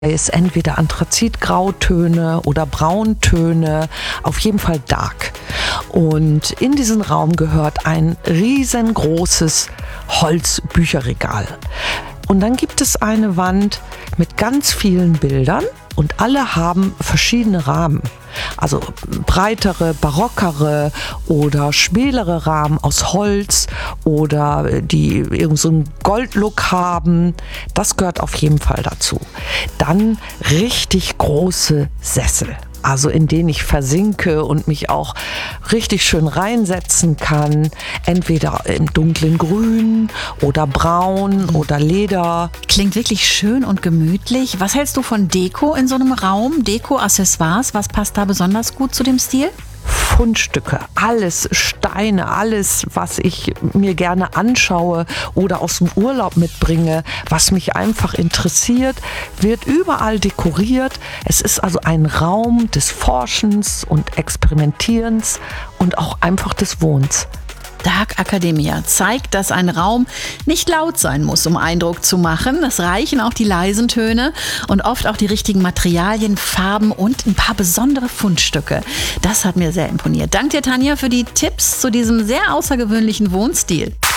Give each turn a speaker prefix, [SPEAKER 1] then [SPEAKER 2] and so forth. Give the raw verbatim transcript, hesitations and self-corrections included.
[SPEAKER 1] ist entweder Anthrazitgrautöne oder Brauntöne, auf jeden Fall dark. Und in diesen Raum gehört ein riesengroßes Holzbücherregal. Und dann gibt es eine Wand mit ganz vielen Bildern und alle haben verschiedene Rahmen. Also breitere, barockere oder schmälere Rahmen aus Holz oder die irgend so einen Goldlook haben. Das gehört auf jeden Fall dazu. Dann richtig große Sessel. Also in denen ich versinke und mich auch richtig schön reinsetzen kann. Entweder im dunklen Grün oder Braun oder Leder.
[SPEAKER 2] Klingt wirklich schön und gemütlich. Was hältst du von Deko in so einem Raum? Deko, Accessoires, was passt da besonders gut zu dem Stil?
[SPEAKER 1] Fundstücke, alles Steine, alles, was ich mir gerne anschaue oder aus dem Urlaub mitbringe, was mich einfach interessiert, wird überall dekoriert. Es ist also ein Raum des Forschens und Experimentierens und auch einfach des Wohnens.
[SPEAKER 2] Dark Academia zeigt, dass ein Raum nicht laut sein muss, um Eindruck zu machen. Es reichen auch die leisen Töne und oft auch die richtigen Materialien, Farben und ein paar besondere Fundstücke. Das hat mir sehr imponiert. Danke dir, Tanja, für die Tipps zu diesem sehr außergewöhnlichen Wohnstil.